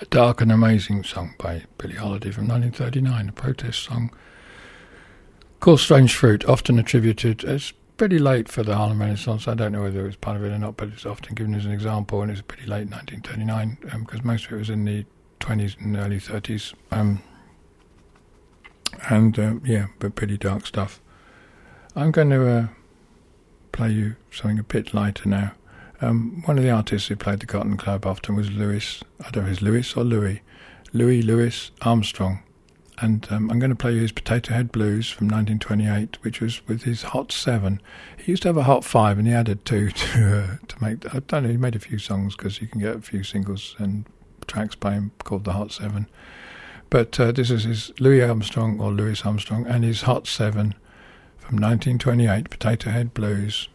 A Dark and Amazing song by Billie Holiday from 1939, a protest song called Strange Fruit, often attributed as pretty late for the Harlem Renaissance. I don't know whether it was part of it or not, but it's often given as an example, and it's pretty late 1939, because most of it was in the 20s and early 30s. But pretty dark stuff. I'm going to play you something a bit lighter now. One of the artists who played the Cotton Club often was Louis. I don't know if it's Louis or Louis. Louis Armstrong. And I'm going to play you his Potato Head Blues from 1928, which was with his Hot 7. He used to have a Hot 5, and he added 2 to make... I don't know, he made a few songs, because you can get a few singles and tracks by him called the Hot 7. But this is his Louis Armstrong, and his Hot 7 from 1928, Potato Head Blues.